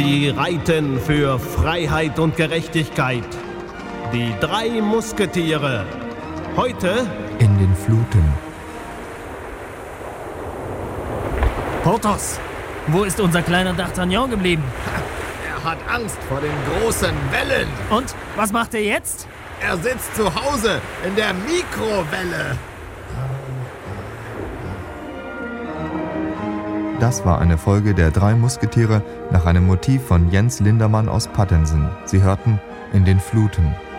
Sie reiten für Freiheit und Gerechtigkeit. Die 3 Musketiere. Heute in den Fluten. Porthos, wo ist unser kleiner D'Artagnan geblieben? Er hat Angst vor den großen Wellen. Und, was macht er jetzt? Er sitzt zu Hause in der Mikrowelle. Das war eine Folge der 3 Musketiere nach einem Motiv von Jens Lindermann aus Pattensen. Sie hörten In den Fluten.